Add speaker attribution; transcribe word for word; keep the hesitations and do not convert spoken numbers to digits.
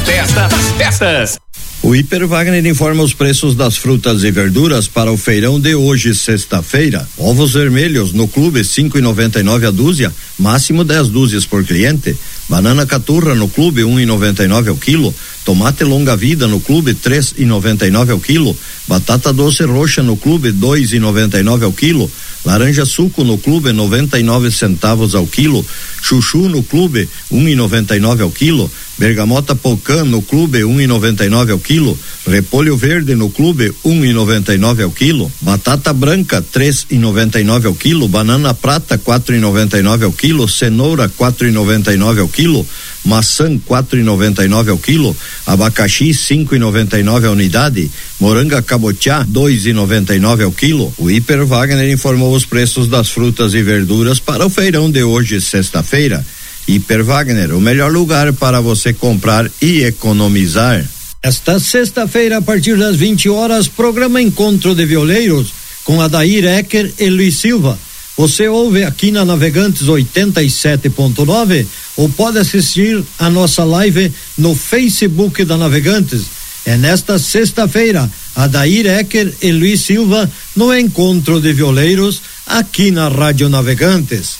Speaker 1: festa das festas.
Speaker 2: O Hiper Wagner informa os preços das frutas e verduras para o feirão de hoje, sexta-feira. Ovos vermelhos no clube cinco e noventa e nove a dúzia, máximo dez dúzias por cliente. Banana caturra no clube um e noventa e nove ao quilo. Tomate longa vida no clube três e noventa e nove ao quilo. Batata doce roxa no clube dois e noventa e nove ao quilo. Laranja suco no clube noventa e nove centavos ao quilo. Chuchu no clube um e noventa e nove ao quilo. Bergamota pocã no clube um e noventa e nove ao quilo. Repolho verde no clube um e noventa e nove ao quilo. Batata branca três e noventa e nove ao quilo. Banana prata quatro e noventa e nove ao quilo. Cenoura quatro e noventa e nove ao quilo. Maçã quatro e noventa e nove ao quilo. Abacaxi cinco e noventa e nove a unidade. Moranga cabotiá dois e noventa e nove ao quilo. O Hiper Wagner informou os preços das frutas e verduras para o feirão de hoje, sexta-feira. Hiper Wagner, o melhor lugar para você comprar e economizar.
Speaker 3: Esta sexta-feira, a partir das vinte horas, programa Encontro de Violeiros com Adair Ecker e Luiz Silva. Você ouve aqui na Navegantes oitenta e sete ponto nove ou pode assistir a nossa live no Facebook da Navegantes. É nesta sexta-feira, Adair Ecker e Luiz Silva no Encontro de Violeiros aqui na Rádio Navegantes.